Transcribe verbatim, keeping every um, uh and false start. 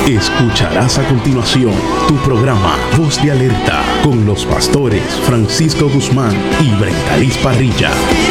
Escucharás a continuación tu programa Voz de Alerta con los pastores Francisco Guzmán y Brendaliz Parrilla.